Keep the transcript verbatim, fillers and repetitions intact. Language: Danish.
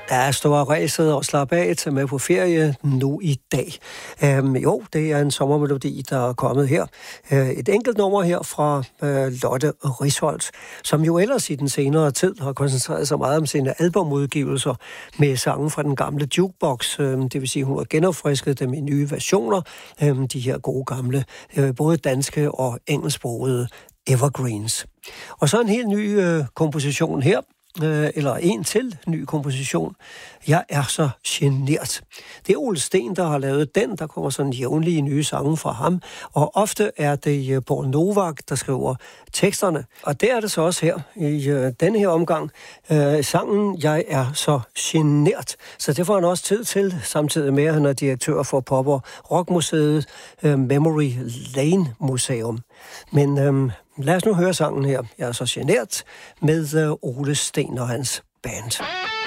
Ja, stå og ræset og slappe af til med på ferie nu i dag. Øhm, jo, det er en sommermelodi, der er kommet her. Øh, et enkelt nummer her fra øh, Lotte Risholt, som jo ellers i den senere tid har koncentreret sig meget om sine albumudgivelser med sange fra den gamle jukebox. Øh, det vil sige, hun har genopfrisket dem i nye versioner. Øh, de her gode gamle, øh, både danske og engelsksprogede evergreens. Og så en helt ny øh, komposition her. Eller en til ny komposition. Jeg er så genert. Det er Ole Steen, der har lavet den. Der kommer sådan jævnlige nye sange fra ham. Og ofte er det Paul Novak, der skriver teksterne. Og det er det så også her i øh, denne her omgang. Øh, sangen Jeg er så genert. Så det får han også tid til, samtidig med at han er direktør for Pop- og Rockmuseet øh, Memory Lane Museum. Men øh, lad os nu høre sangen her. Jeg er så genert med øh, Ole Steen og hans band.